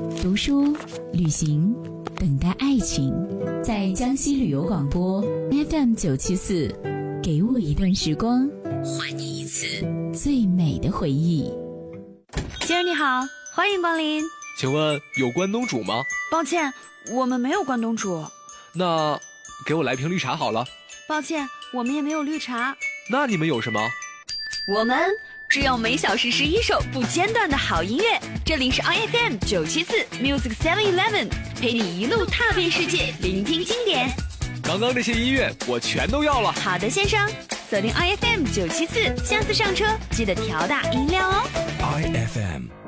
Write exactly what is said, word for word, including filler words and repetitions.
读书、旅行，等待爱情。在江西旅游广播 F M 九七四，给我一段时光，还你一次最美的回忆。 先生你好，欢迎光临。 请问有关东煮吗？ 抱歉，我们没有关东煮。 那给我来瓶绿茶好了。 抱歉，我们也没有绿茶。 那你们有什么？ 我们只有每小时十一首不间断的好音乐。这里是 I F M 九七四 Music Seven Eleven， 陪你一路踏遍世界，聆听经典。 刚刚这些音乐我全都要了。 好的，先生，锁定 I F M 九七四，下次上车记得调大音量哦。 I F M